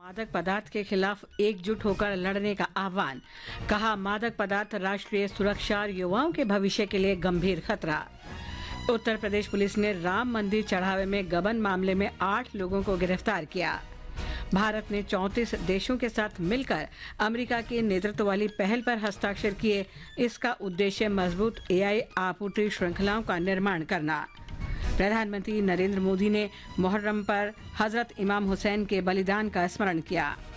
मादक पदार्थ के खिलाफ एकजुट होकर लड़ने का आह्वान। कहा, मादक पदार्थ राष्ट्रीय सुरक्षा और युवाओं के भविष्य के लिए गंभीर खतरा। उत्तर प्रदेश पुलिस ने राम मंदिर चढ़ावे में गबन मामले में 8 लोगों को गिरफ्तार किया। भारत ने 34 देशों के साथ मिलकर अमेरिका के नेतृत्व वाली पहल पर हस्ताक्षर किए। इसका उद्देश्य मजबूत एआई आपूर्ति श्रृंखलाओं का निर्माण करना। प्रधानमंत्री नरेंद्र मोदी ने मुहर्रम पर हजरत इमाम हुसैन के बलिदान का स्मरण किया।